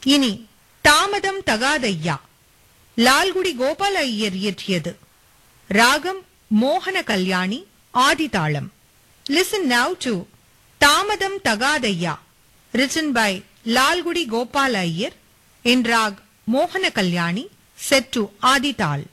இனி தாமதம் தகாதையா லால்குடி கோபால ஐயர் இயற்றியது. ராகம் மோகன கல்யாணி, ஆதிதாளம். Listen now to தாமதம் தகாதையா, written by Lalgudi Gopala Iyer in rag மோகன கல்யாணி, set to ஆதிதாள்.